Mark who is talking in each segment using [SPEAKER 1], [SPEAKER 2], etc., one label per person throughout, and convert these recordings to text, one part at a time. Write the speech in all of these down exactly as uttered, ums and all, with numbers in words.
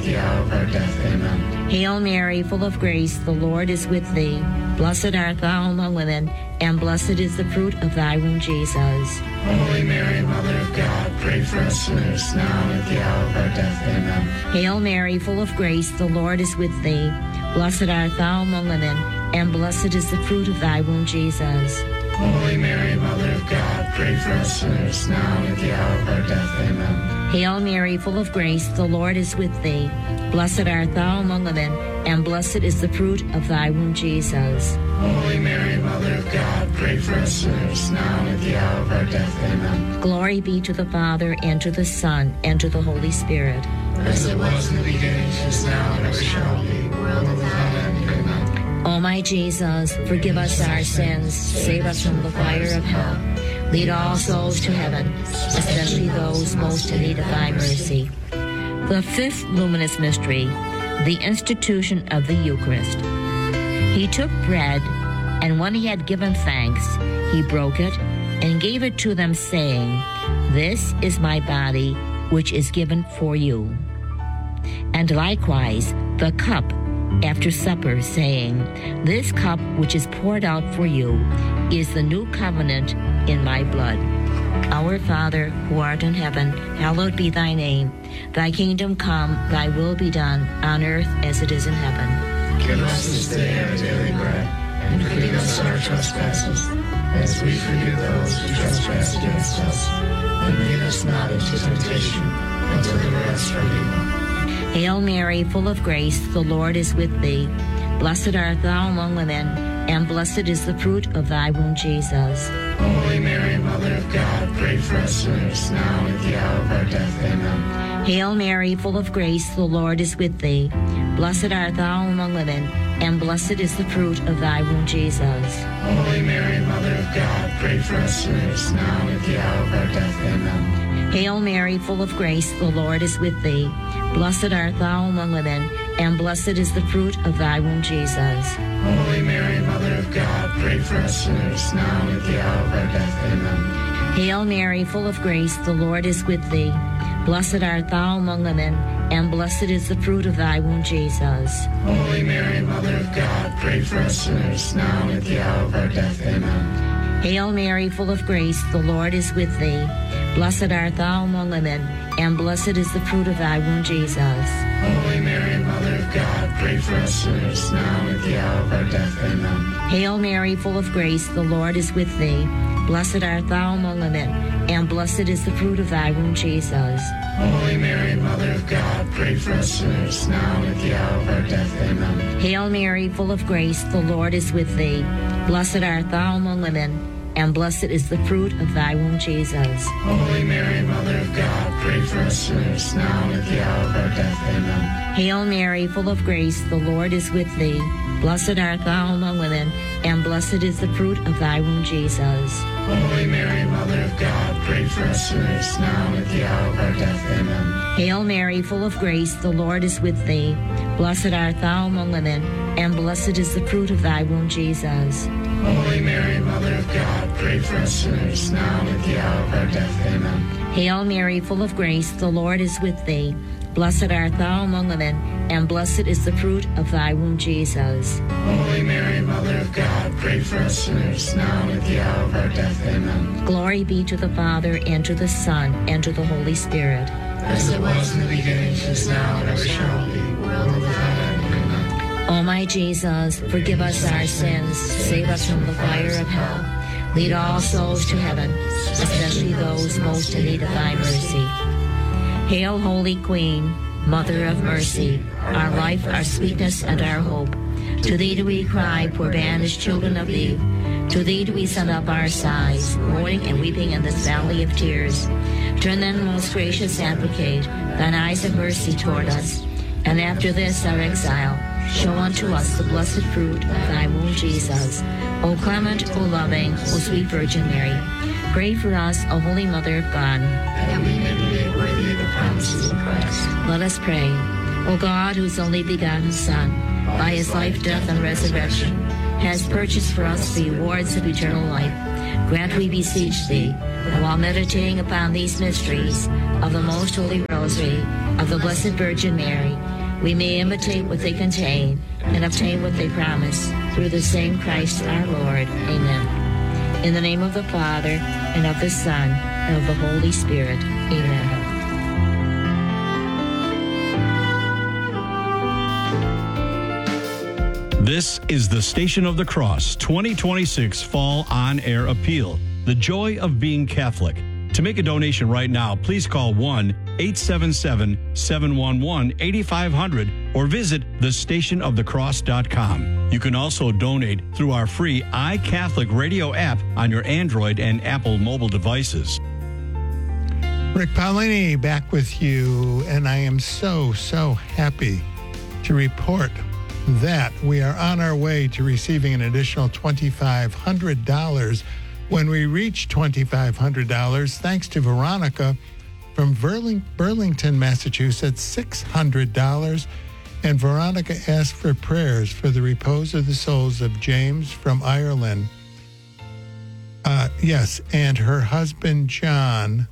[SPEAKER 1] the hour of our death. Amen.
[SPEAKER 2] Hail Mary, full of grace, the Lord is with thee. Blessed art thou among women, and blessed is the fruit of thy womb, Jesus.
[SPEAKER 1] Holy Mary, Mother of God, pray for us sinners, now and at the hour of our death. Amen.
[SPEAKER 2] Hail Mary, full of grace, the Lord is with thee. Blessed art thou among women, and blessed is the fruit of thy womb, Jesus.
[SPEAKER 1] Holy Mary, Mother of God, pray for us sinners, now and at the hour of our death. Amen.
[SPEAKER 2] Hail Mary, full of grace, the Lord is with thee. Blessed art thou among women, and blessed is the fruit of thy womb, Jesus.
[SPEAKER 1] Holy Mary, Mother of God, pray for us sinners, now and at the hour of our death. Amen.
[SPEAKER 2] Glory be to the Father, and to the Son, and to the Holy Spirit.
[SPEAKER 1] As it was in the beginning, is now, and ever shall be, world without end. Amen.
[SPEAKER 2] O my Jesus, forgive us our sins, save us from the fire of hell. Lead all souls to heaven, especially those most in need of thy mercy. The fifth luminous mystery, the institution of the Eucharist. He took bread, and when he had given thanks, he broke it and gave it to them, saying, This is my body, which is given for you. And likewise the cup after supper, saying, This cup which is poured out for you is the new covenant in my blood. Our Father, who art in heaven, hallowed be thy name. Thy kingdom come, thy will be done, on earth as it is in heaven.
[SPEAKER 1] Give us this day our daily bread, and forgive us our trespasses, as we forgive those who trespass against us. And lead us not into temptation, but deliver us from evil.
[SPEAKER 2] Hail Mary, full of grace, the Lord is with thee. Blessed art thou among women, and blessed is the fruit of thy womb, Jesus.
[SPEAKER 1] Holy Mary, Mother of God, pray for us sinners, now and at the hour of our death. Amen.
[SPEAKER 2] Hail Mary, full of grace, the Lord is with thee. Blessed art thou among women, and blessed is the fruit of thy womb, Jesus.
[SPEAKER 1] Holy Mary, Mother of God, pray for us sinners, now and at the hour of our death. Amen.
[SPEAKER 2] Hail Mary, full of grace, the Lord is with thee. Blessed art thou among women, and blessed is the fruit of thy womb, Jesus.
[SPEAKER 1] Holy Mary, Mother of God, pray for us sinners, now and at the hour of our death. Amen.
[SPEAKER 2] Hail Mary, full of grace, the Lord is with thee. Blessed art thou among women, and blessed is the fruit of thy womb, Jesus.
[SPEAKER 1] Holy Mary, Mother of God, pray for us sinners, now and at the hour of our death. Amen.
[SPEAKER 2] Hail Mary, full of grace, the Lord is with thee. Blessed art thou among women, and blessed is the fruit of thy womb, Jesus.
[SPEAKER 1] Holy Mary, Mother of God, pray for us sinners, now and at the hour of our death. Amen.
[SPEAKER 2] Hail Mary, full of grace, the Lord is with thee. Blessed art thou among women, and blessed is the fruit of thy womb, Jesus.
[SPEAKER 1] Holy Mary, Mother of God, pray for us sinners, now and at the hour of our death. Amen.
[SPEAKER 2] Hail Mary, full of grace, the Lord is with thee. Blessed art thou among women, and blessed is the fruit of thy womb, Jesus.
[SPEAKER 1] Holy Mary, Mother of God, pray for us sinners, now and at the hour of our death. Amen.
[SPEAKER 2] Hail Mary, full of grace, the Lord is with thee. Blessed art thou among women, and blessed is the fruit of thy womb, Jesus.
[SPEAKER 1] Holy Mary, Mother of God, pray for us sinners, now and at the hour of our death. Amen.
[SPEAKER 2] Hail Mary, full of grace, the Lord is with thee. Blessed art thou among women, and blessed is the fruit of thy womb, Jesus.
[SPEAKER 1] Holy Mary, Mother of God, pray for us sinners, now and at the hour of our death. Amen.
[SPEAKER 2] Hail Mary, full of grace, the Lord is with thee. Blessed art thou among women, and blessed is the fruit of thy womb, Jesus.
[SPEAKER 1] Holy Mary, Mother of God, pray for us sinners, now and at the hour of our death. Amen.
[SPEAKER 2] Glory be to the Father, and to the Son, and to the Holy Spirit.
[SPEAKER 1] As it was in the beginning, is now, and ever shall be, world without end. Amen.
[SPEAKER 2] O my Jesus, forgive us our sins, save us from the fire of hell. Lead all souls to heaven, especially those most in need of thy mercy. Hail, Holy Queen, Mother of mercy, our life, our sweetness, and our hope. To thee do we cry, poor banished children of Eve. To thee do we send up our sighs, mourning and weeping in this valley of tears. Turn then, most gracious advocate, thine eyes of mercy toward us, and after this our exile, show unto us the blessed fruit of thy womb, Jesus. O clement, O loving, O sweet Virgin Mary, pray for us, O Holy Mother of God,
[SPEAKER 1] that we may be made worthy of the promises of Christ.
[SPEAKER 2] Let us pray. O God, whose only begotten Son, by his life, death, and resurrection, has purchased for us the rewards of eternal life, grant, we beseech thee, that while meditating upon these mysteries of the most holy rosary of the Blessed Virgin Mary, we may imitate what they contain and obtain what they promise, through the same Christ our Lord. Amen. In the name of the Father, and of the Son, and of the Holy Spirit. Amen.
[SPEAKER 3] This is the Station of the Cross twenty twenty-six Fall On Air Appeal, The Joy of Being Catholic. To make a donation right now, please call one eight seven seven, seven one one, eight five zero zero or visit the station of the cross dot com. You can also donate through our free iCatholic radio app on your Android and Apple mobile devices.
[SPEAKER 4] Rick Paolini back with you, and I am so, so happy to report that we are on our way to receiving an additional two thousand five hundred dollars when we reach two thousand five hundred dollars, thanks to Veronica from Burling- Burlington, Massachusetts, six hundred dollars. And Veronica asked for prayers for the repose of the souls of James from Ireland. Uh, yes, and her husband, John,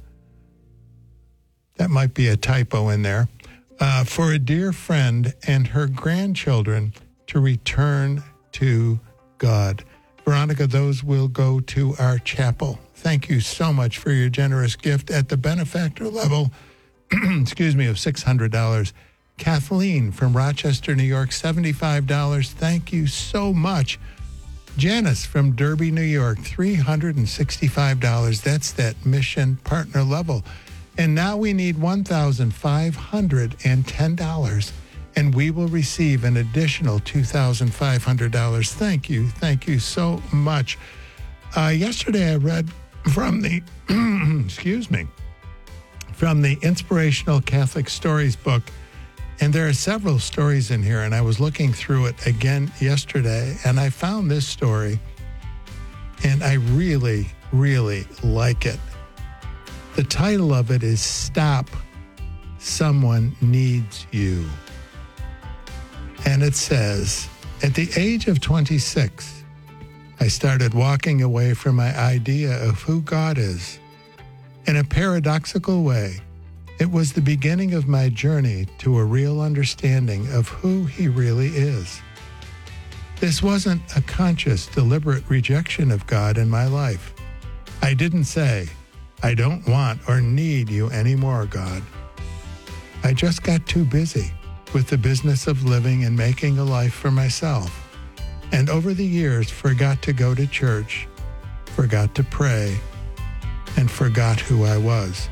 [SPEAKER 4] that might be a typo in there, Uh, for a dear friend and her grandchildren to return to God. Veronica, those will go to our chapel. Thank you so much for your generous gift at the benefactor level, excuse me, of six hundred dollars. Kathleen from Rochester, New York, seventy-five dollars. Thank you so much. Janice from Derby, New York, three hundred sixty-five dollars. That's that mission partner level. And now we need one thousand five hundred ten dollars, and we will receive an additional two thousand five hundred dollars. Thank you. Thank you so much. Uh, yesterday I read from the, excuse me, from the Inspirational Catholic Stories book, and there are several stories in here, and I was looking through it again yesterday, and I found this story, and I really, really like it. The title of it is Stop, Someone Needs You. And it says, at the age of twenty-six, I started walking away from my idea of who God is. In a paradoxical way, it was the beginning of my journey to a real understanding of who He really is. This wasn't a conscious, deliberate rejection of God in my life. I didn't say, I don't want or need you anymore, God. I just got too busy with the business of living and making a life for myself, and over the years forgot to go to church, forgot to pray, and forgot who I was.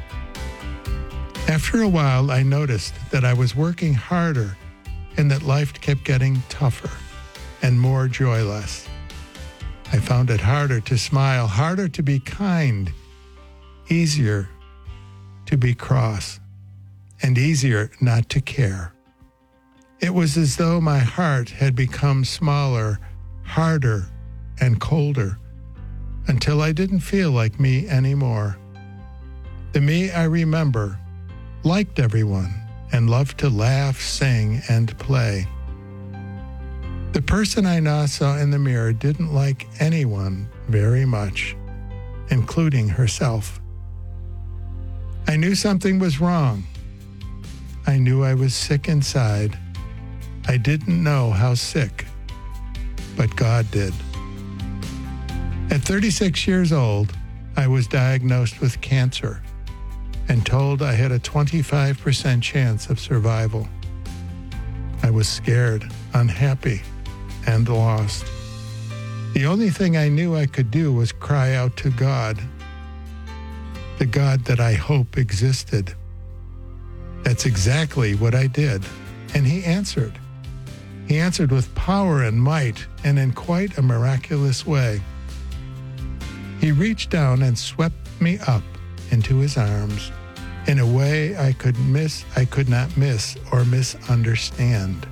[SPEAKER 4] After a while, I noticed that I was working harder and that life kept getting tougher and more joyless. I found it harder to smile, harder to be kind, easier to be cross, and easier not to care. It was as though my heart had become smaller, harder, and colder, until I didn't feel like me anymore. The me I remember liked everyone and loved to laugh, sing, and play. The person I now saw in the mirror didn't like anyone very much, including herself. I knew something was wrong. I knew I was sick inside. I didn't know how sick, but God did. At thirty-six years old, I was diagnosed with cancer and told I had a twenty-five percent chance of survival. I was scared, unhappy, and lost. The only thing I knew I could do was cry out to God, the God that I hope existed. That's exactly what I did, and He answered. He answered with power and might, and in quite a miraculous way. He reached down and swept me up into His arms in a way I could miss, I could not miss or misunderstand.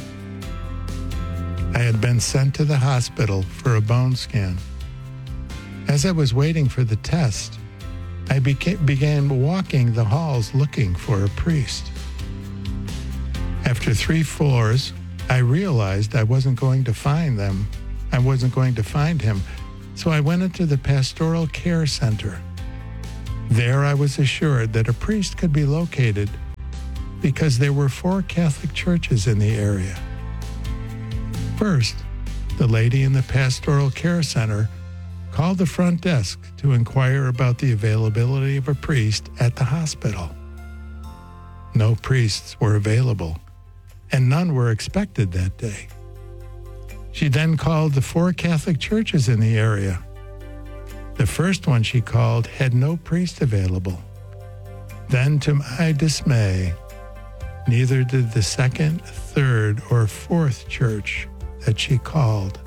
[SPEAKER 4] I had been sent to the hospital for a bone scan. As I was waiting for the test, I beca- began walking the halls looking for a priest. After three floors, I realized I wasn't going to find them. I wasn't going to find him. So I went into the pastoral care center. There I was assured that a priest could be located because there were four Catholic churches in the area. First, the lady in the Pastoral Care Center called the front desk to inquire about the availability of a priest at the hospital. No priests were available, and none were expected that day. She then called the four Catholic churches in the area. The first one she called had no priest available. Then, to my dismay, neither did the second, third, or fourth church that she called.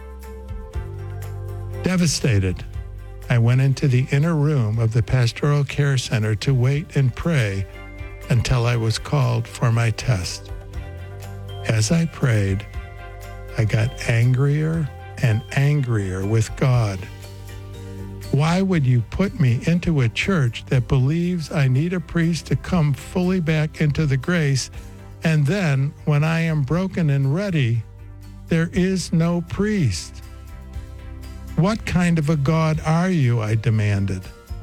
[SPEAKER 4] Devastated, I went into the inner room of the Pastoral Care Center to wait and pray until I was called for my test. As I prayed, I got angrier and angrier with God. Why would you put me into a church that believes I need a priest to come fully back into the grace, and then, when I am broken and ready, there is no priest? What kind of a God are you? I demanded.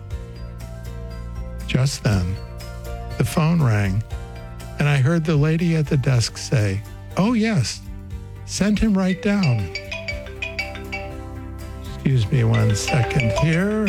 [SPEAKER 4] Just then, the phone rang, and I heard the lady at the desk say, "Oh, yes, send him right down." Excuse me one second here.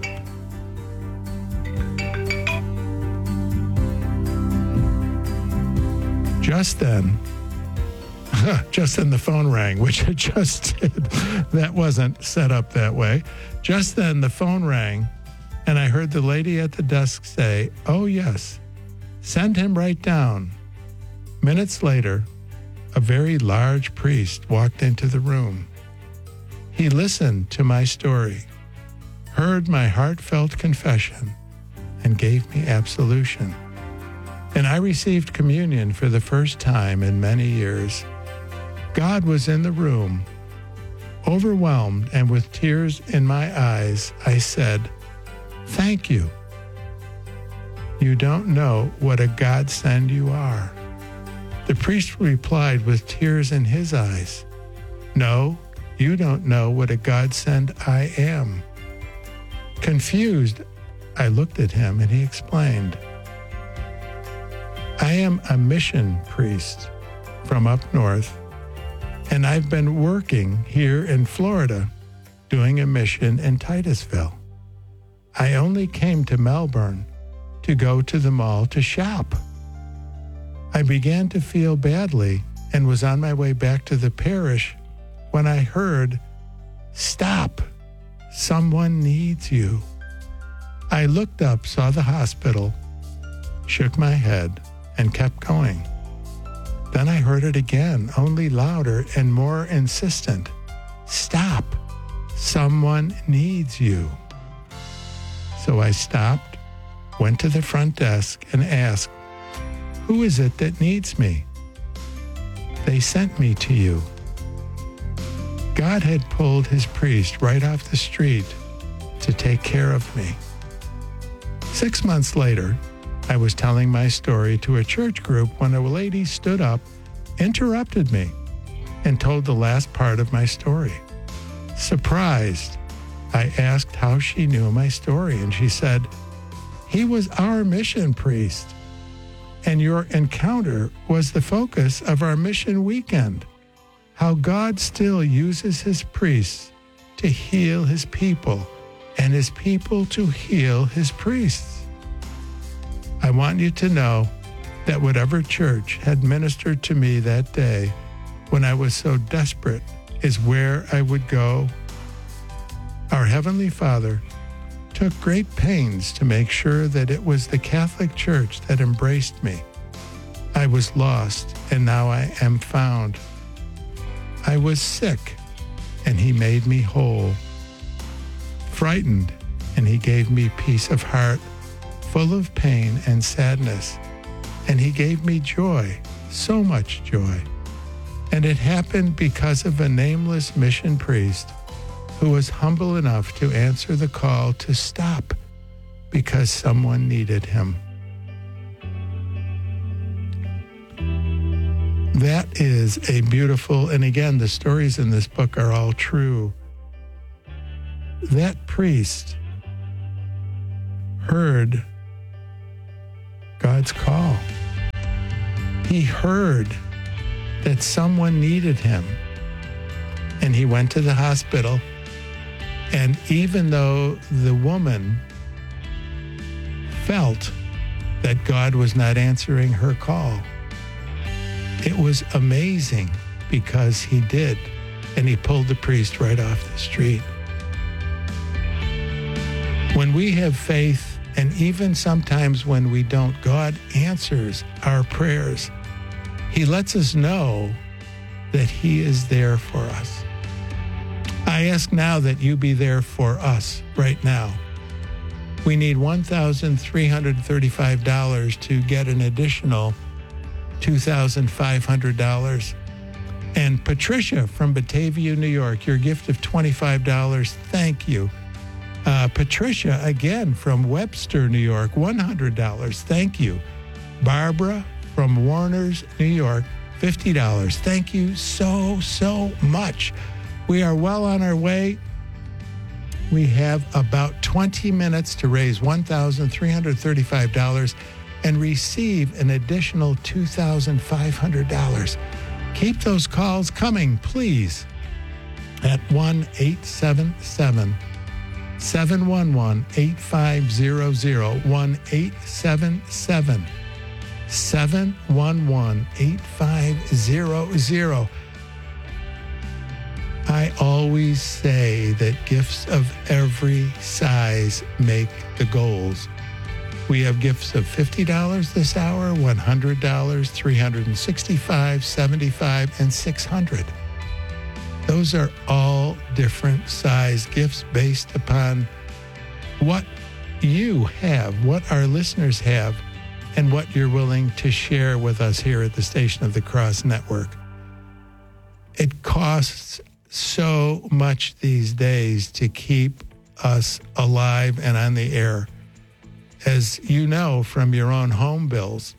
[SPEAKER 4] Just then, just then the phone rang, which it just did. That wasn't set up that way. Just then the phone rang, and I heard the lady at the desk say, "Oh, yes, send him right down." Minutes later, a very large priest walked into the room. He listened to my story, heard my heartfelt confession, and gave me absolution. And I received communion for the first time in many years. God was in the room. Overwhelmed and with tears in my eyes, I said, "Thank you. You don't know what a godsend you are." The priest replied with tears in his eyes, "No, you don't know what a godsend I am." Confused, I looked at him and he explained, "I am a mission priest from up north, and I've been working here in Florida doing a mission in Titusville. I only came to Melbourne to go to the mall to shop. I began to feel badly and was on my way back to the parish when I heard, 'Stop, someone needs you.' I looked up, saw the hospital, shook my head, and kept going. Then I heard it again, only louder and more insistent. 'Stop, someone needs you.' So I stopped, went to the front desk, and asked, 'Who is it that needs me?' They sent me to you." God had pulled his priest right off the street to take care of me. Six months later, I was telling my story to a church group when a lady stood up, interrupted me, and told the last part of my story. Surprised, I asked how she knew my story, and she said, "He was our mission priest, and your encounter was the focus of our mission weekend. How God still uses his priests to heal his people, and his people to heal his priests." I want you to know that whatever church had ministered to me that day when I was so desperate is where I would go. Our Heavenly Father took great pains to make sure that it was the Catholic Church that embraced me. I was lost, and now I am found. I was sick, and he made me whole. Frightened, and he gave me peace of heart, full of pain and sadness. And he gave me joy, so much joy. And it happened because of a nameless mission priest who was humble enough to answer the call to stop because someone needed him. That is a beautiful, and again, the stories in this book are all true. That priest heard God's call. he heard that someone needed him. And he went to the hospital. And even though the woman felt that God was not answering her call, it was amazing because he did. And he pulled the priest right off the street. When we have faith, and even sometimes when we don't, God answers our prayers. He lets us know that he is there for us. I ask now that you be there for us right now. We need one thousand three hundred thirty-five dollars to get an additional two thousand five hundred dollars. And Patricia from Batavia, New York, your gift of twenty-five dollars, thank you. Uh, Patricia, again, from Webster, New York, one hundred dollars, thank you. Barbara from Warners, New York, fifty dollars. Thank you so, so much. We are well on our way. We have about twenty minutes to raise one thousand three hundred thirty-five dollars and receive an additional two thousand five hundred dollars. Keep those calls coming, please, at one eight seven seven, seven one one, eight five zero zero, one eight seven seven, seven one one, eight five zero zero. I always say that gifts of every size make the goals. We have gifts of fifty dollars this hour, one hundred dollars, three hundred sixty-five dollars, seventy-five dollars, and six hundred dollars. Those are all different size gifts based upon what you have, what our listeners have, and what you're willing to share with us here at the Station of the Cross Network. It costs so much these days to keep us alive and on the air. As you know from your own home bills,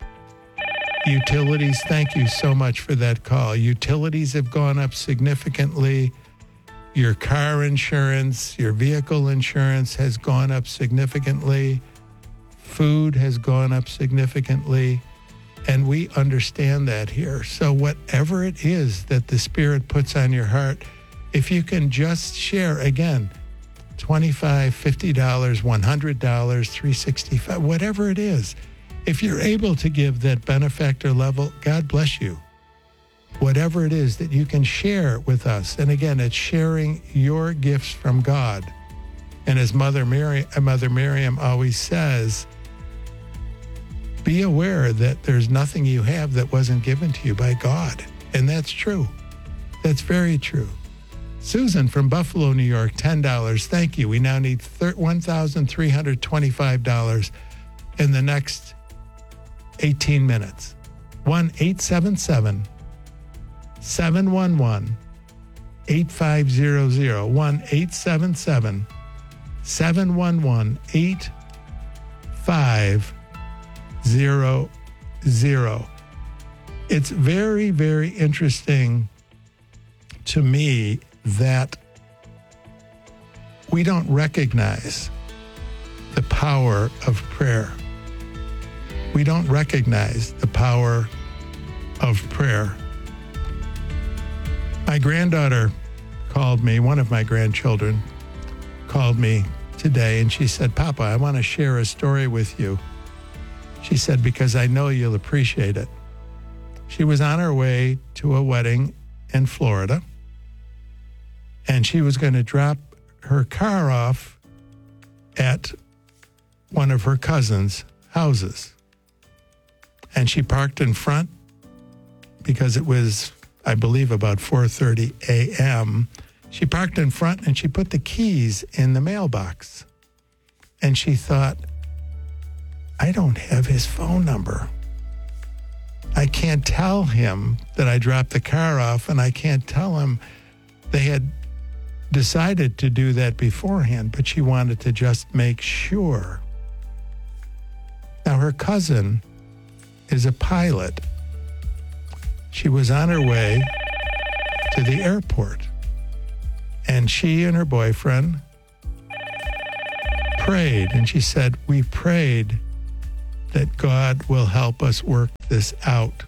[SPEAKER 4] utilities, thank you so much for that call. Utilities have gone up significantly. Your car insurance, your vehicle insurance has gone up significantly. Food has gone up significantly. And we understand that here. So whatever it is that the Spirit puts on your heart, if you can just share, again, twenty-five dollars, fifty dollars, one hundred dollars, three hundred sixty-five dollars, whatever it is, if you're able to give that benefactor level, God bless you. Whatever it is that you can share with us. And again, it's sharing your gifts from God. And as Mother Mary, Mother Miriam always says, be aware that there's nothing you have that wasn't given to you by God. And that's true. That's very true. Susan from Buffalo, New York, ten dollars. Thank you. We now need one thousand three hundred twenty-five dollars in the next eighteen minutes. one eight seven seven, seven one one, eight five zero zero. one eight seven seven, seven one one, eight five zero zero. It's very, very interesting to me that we don't recognize the power of prayer. We don't recognize the power of prayer. My granddaughter called me, one of my grandchildren called me today, and she said, Papa, I want to share a story with you. She said, because I know you'll appreciate it. She was on her way to a wedding in Florida, and she was going to drop her car off at one of her cousins' houses. And she parked in front because it was, I believe, about four thirty a.m. She parked in front and she put the keys in the mailbox. And she thought, I don't have his phone number. I can't tell him that I dropped the car off, and I can't tell him they had decided to do that beforehand, but she wanted to just make sure. Now, her cousin is a pilot. She was on her way to the airport, and she and her boyfriend prayed, and she said, we prayed that God will help us work this out.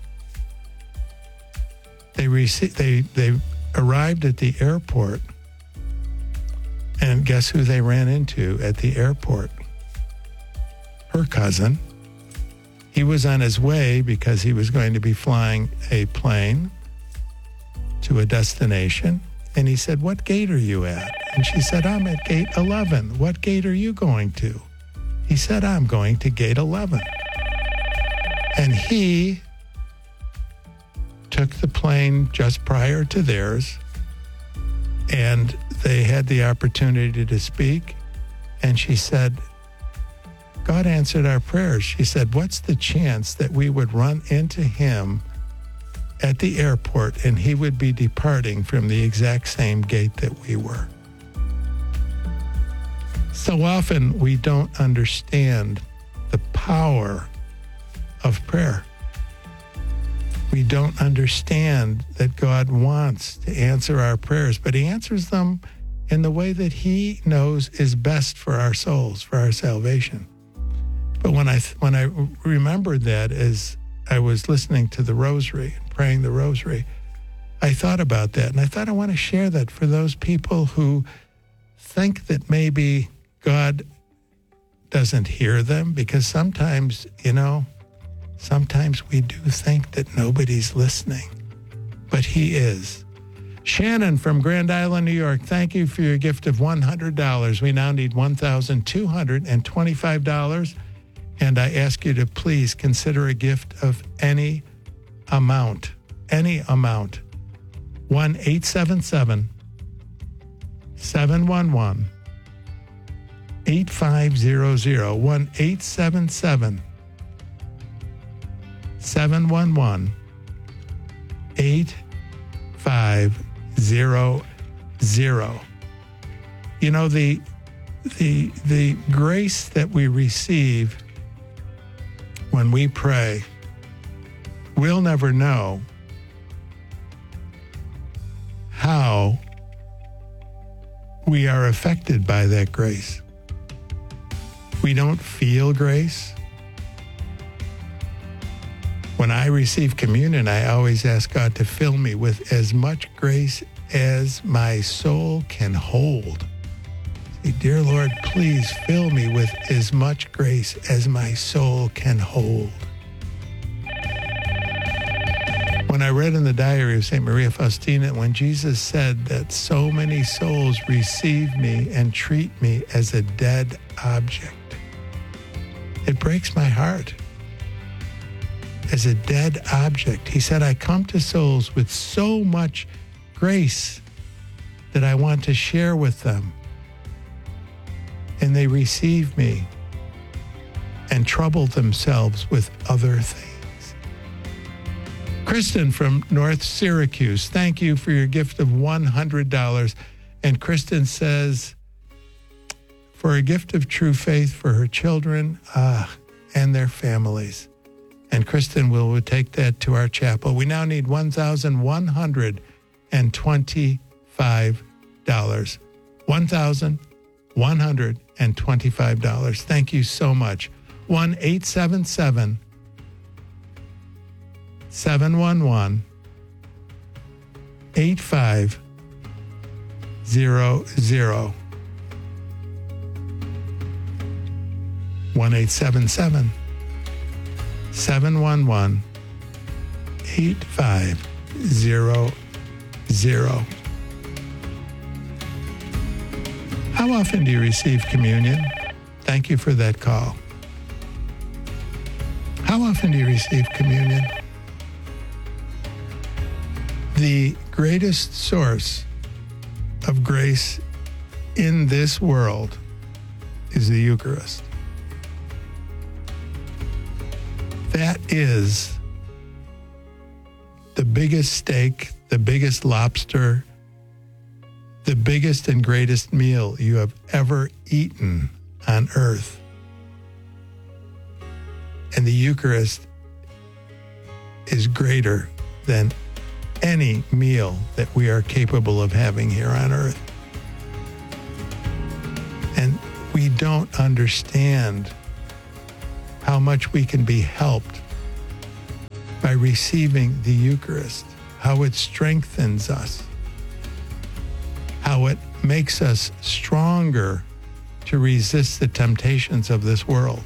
[SPEAKER 4] They rece- they they arrived at the airport, and guess who they ran into at the airport? Her cousin. He was on his way because he was going to be flying a plane to a destination. And he said, "What gate are you at?" And she said, "I'm at gate eleven. What gate are you going to?" He said, "I'm going to gate eleven. And he took the plane just prior to theirs, and they had the opportunity to speak. And she said, "God answered our prayers." She said, "What's the chance that we would run into him at the airport and he would be departing from the exact same gate that we were?" So often we don't understand the power of prayer. We don't understand that God wants to answer our prayers, but he answers them in the way that he knows is best for our souls, for our salvation. But when I when I remembered that as I was listening to the rosary, praying the rosary, I thought about that, and I thought I want to share that for those people who think that maybe God doesn't hear them, because sometimes, you know, sometimes we do think that nobody's listening, but he is. Shannon from Grand Island, New York, thank you for your gift of one hundred dollars. We now need one thousand two hundred twenty-five dollars, and I ask you to please consider a gift of any amount, any amount. one eight seven seven, seven one one, eight five zero zero. one eight seven seven, seven one one, eight five zero zero. You know, the the the grace that we receive when we pray, we'll never know how we are affected by that grace. We don't feel grace. When I receive communion, I always ask God to fill me with as much grace as my soul can hold. Say, "Dear Lord, please fill me with as much grace as my soul can hold." When I read in the diary of Saint Maria Faustina, when Jesus said that so many souls receive me and treat me as a dead object, it breaks my heart. As a dead object. He said, "I come to souls with so much grace that I want to share with them. And they receive me and trouble themselves with other things." Kristen from North Syracuse, thank you for your gift of one hundred dollars. And Kristen says, for a gift of true faith for her children uh, and their families. And Kristen will, will take that to our chapel. We now need one thousand one hundred twenty-five dollars. one thousand one hundred twenty-five dollars. Thank you so much. one eight seven seven, seven one one, eight five zero zero. one eight seven seven, seven one one, eight five zero zero. How often do you receive communion? Thank you for that call. How often do you receive communion? The greatest source of grace in this world is the Eucharist. That is the biggest steak, the biggest lobster, the biggest and greatest meal you have ever eaten on earth. And the Eucharist is greater than any meal that we are capable of having here on earth. And we don't understand how much we can be helped by receiving the Eucharist, how it strengthens us, how it makes us stronger to resist the temptations of this world.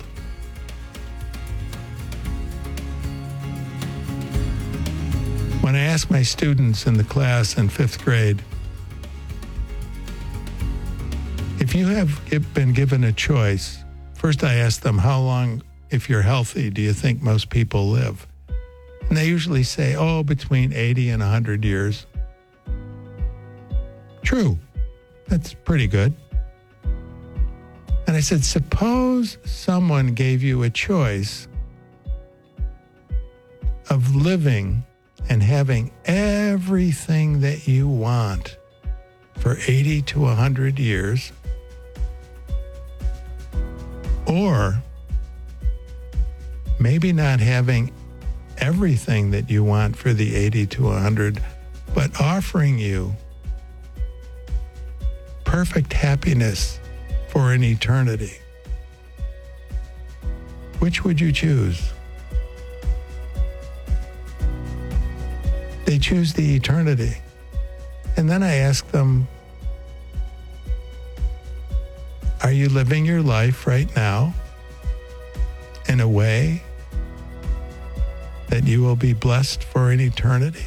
[SPEAKER 4] When I ask my students in the class in fifth grade, if you have been given a choice, first I ask them, how long, if you're healthy, do you think most people live? And they usually say, oh, between eighty and one hundred years. True. That's pretty good. And I said, suppose someone gave you a choice of living and having everything that you want for eighty to one hundred years, or maybe not having everything that you want for the eighty to one hundred, but offering you perfect happiness for an eternity. Which would you choose? They choose the eternity. And then I ask them, are you living your life right now in a way that you will be blessed for an eternity?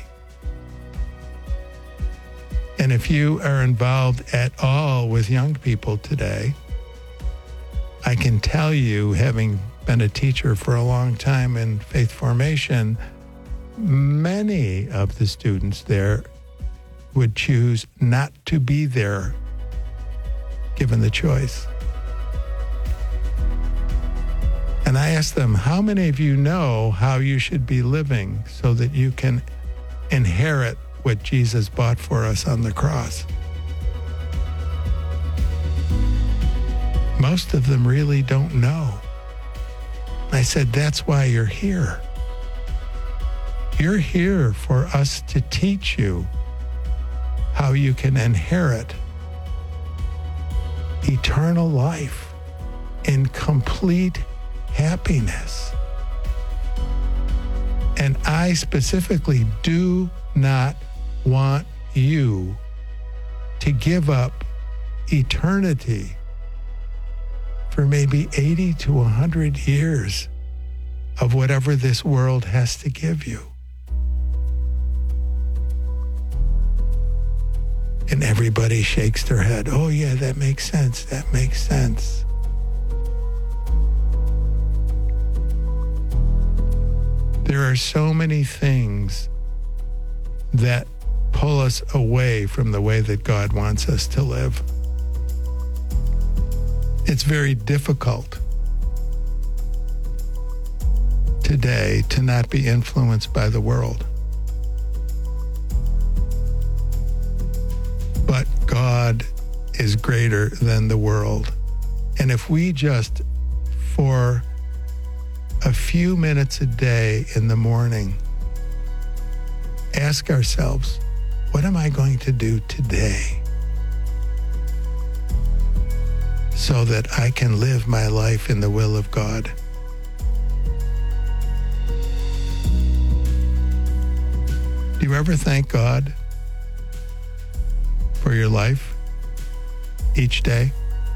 [SPEAKER 4] And if you are involved at all with young people today, I can tell you, having been a teacher for a long time in faith formation, many of the students there would choose not to be there given the choice. And I asked them, how many of you know how you should be living so that you can inherit what Jesus bought for us on the cross? Most of them really don't know. I said, that's why you're here. You're here for us to teach you how you can inherit eternal life in complete happiness. And I specifically do not want you to give up eternity for maybe eighty to one hundred years of whatever this world has to give you. And everybody shakes their head. Oh, yeah, that makes sense. That makes sense. There are so many things that pull us away from the way that God wants us to live. It's very difficult today to not be influenced by the world. But God is greater than the world. And if we just, for a few minutes a day in the morning, ask ourselves, what am I going to do today so that I can live my life in the will of God? Do you ever thank God for your life each day?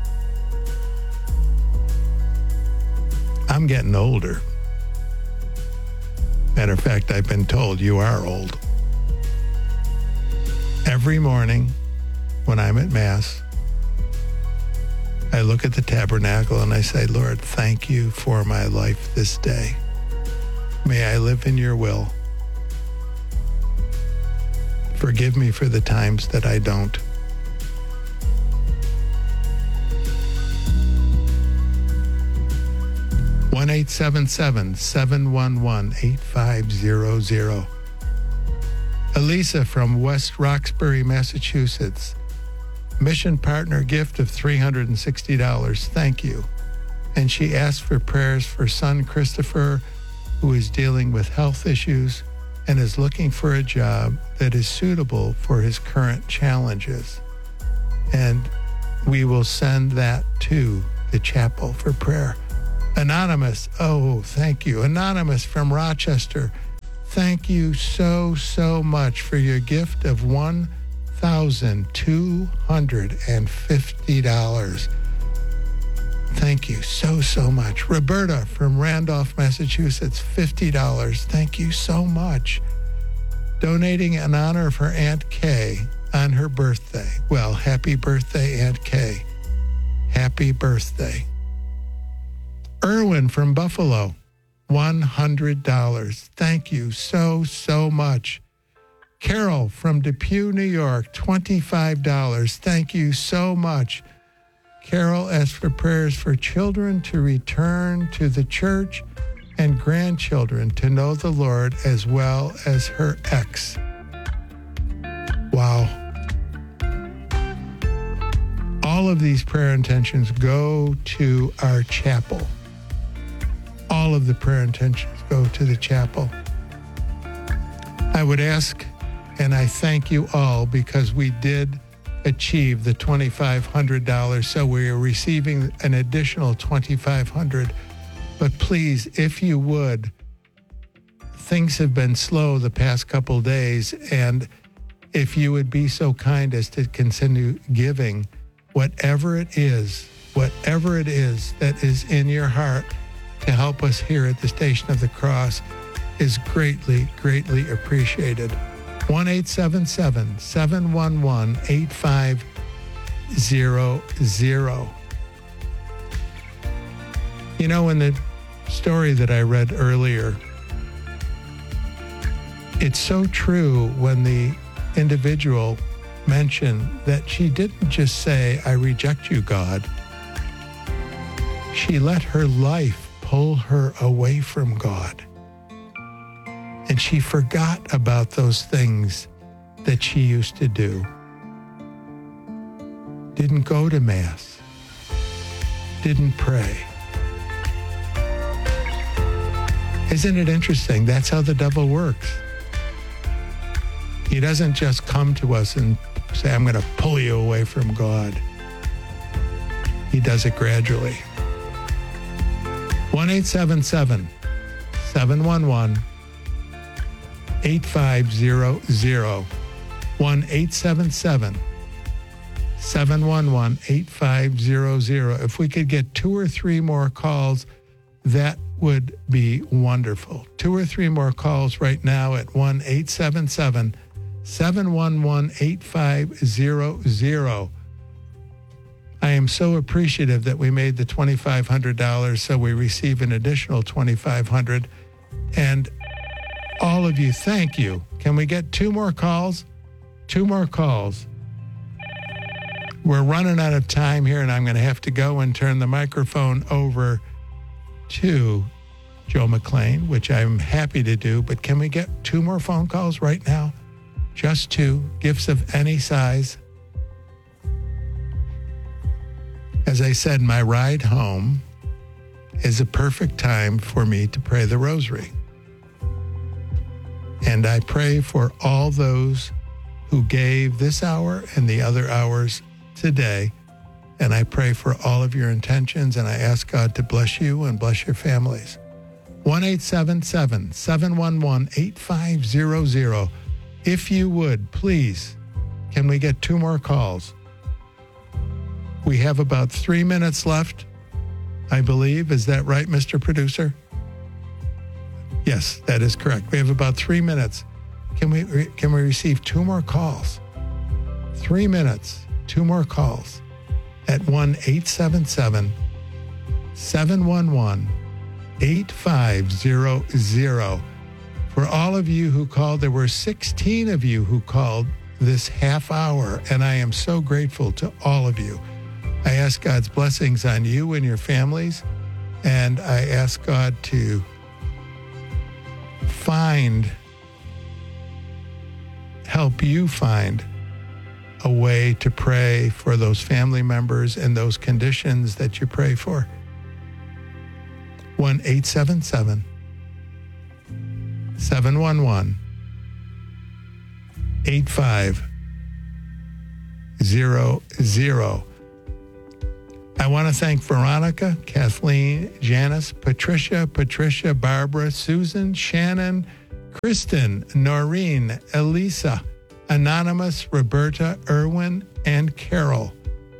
[SPEAKER 4] I'm getting older. Matter of fact, I've been told you are old. Every morning when I'm at Mass, I look at the tabernacle and I say, Lord, thank you for my life this day. May I live in your will. Forgive me for the times that I don't. one eight seven seven, seven one one, eight five zero zero. Elisa from West Roxbury, Massachusetts. Mission partner gift of three hundred sixty dollars. Thank you. And she asked for prayers for son Christopher, who is dealing with health issues and is looking for a job that is suitable for his current challenges. And we will send that to the chapel for prayer. Anonymous, oh, thank you. Anonymous from Rochester, thank you so, so much for your gift of one thousand two hundred fifty dollars. Thank you so, so much. Roberta from Randolph, Massachusetts, fifty dollars. Thank you so much. Donating in honor of her Aunt Kay on her birthday. Well, happy birthday, Aunt Kay. Happy birthday. Erwin from Buffalo, one hundred dollars. Thank you so, so much. Carol from Depew, New York, twenty-five dollars. Thank you so much. Carol asked for prayers for children to return to the church and grandchildren to know the Lord, as well as her ex. Wow. All of these prayer intentions go to our chapel. All of the prayer intentions go to the chapel. I would ask, and I thank you all, because we did achieve the twenty-five hundred dollars, so we are receiving an additional twenty-five hundred dollars. But please, if you would, things have been slow the past couple days, and if you would be so kind as to continue giving, whatever it is, whatever it is that is in your heart to help us here at the Station of the Cross is greatly, greatly appreciated. one eight seven seven, seven one one, eight five zero zero. You know, in the story that I read earlier, it's so true when the individual mentioned that she didn't just say, "I reject you, God." She let her life pull her away from God. And she forgot about those things that she used to do. Didn't go to Mass. Didn't pray. Isn't it interesting? That's how the devil works. He doesn't just come to us and say, "I'm going to pull you away from God." He does it gradually. one eight seven seven, seven one one, eight five zero zero. one eight seven seven, seven one one, eight five zero zero. If we could get two or three more calls, that would be wonderful. Two or three more calls right now at one eight seven seven, seven one one, eight five zero zero. I am so appreciative that we made the twenty-five hundred dollars, so we receive an additional twenty-five hundred dollars. And all of you, thank you. Can we get two more calls? Two more calls. We're running out of time here, and I'm going to have to go and turn the microphone over to Joe McLean, which I'm happy to do. But can we get two more phone calls right now? Just two. Gifts of any size. As I said, my ride home is a perfect time for me to pray the rosary. And I pray for all those who gave this hour and the other hours today. And I pray for all of your intentions, and I ask God to bless you and bless your families. one eight seven seven, seven one one, eight five zero zero. If you would, please, can we get two more calls? We have about three minutes left, I believe. Is that right, Mister Producer? Yes, that is correct. We have about three minutes. Can we can we receive two more calls? Three minutes, two more calls at one eight seven seven, seven one one, eight five zero zero. For all of you who called, there were sixteen of you who called this half hour, and I am so grateful to all of you. I ask God's blessings on you and your families, and I ask God to find, help you find a way to pray for those family members and those conditions that you pray for. one eight seven seven, seven one one, eight five zero zero. I want to thank Veronica, Kathleen, Janice, Patricia, Patricia, Barbara, Susan, Shannon, Kristen, Noreen, Elisa, Anonymous, Roberta, Irwin, and Carol.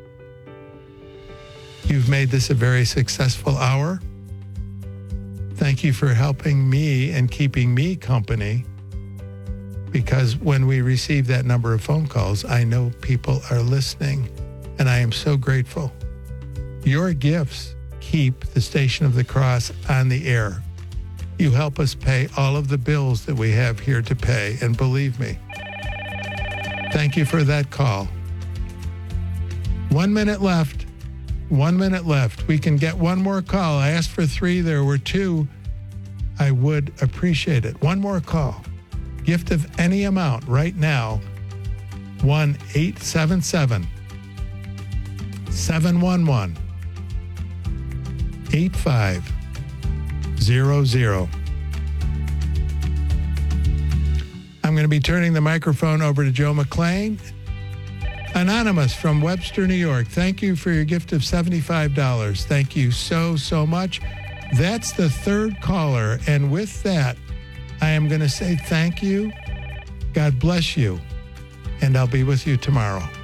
[SPEAKER 4] You've made this a very successful hour. Thank you for helping me and keeping me company, because when we receive that number of phone calls, I know people are listening, and I am so grateful. Your gifts keep the Station of the Cross on the air. You help us pay all of the bills that we have here to pay, and believe me, thank you for that call. One minute left. One minute left. We can get one more call. I asked for three. There were two. I would appreciate it. One more call. Gift of any amount right now. one eight seven seven, seven one one, eight five zero zero. I'm going to be turning the microphone over to Joe McClain. Anonymous from Webster, New York. Thank you for your gift of seventy-five dollars. Thank you so, so much. That's the third caller. And with that, I am going to say thank you. God bless you. And I'll be with you tomorrow.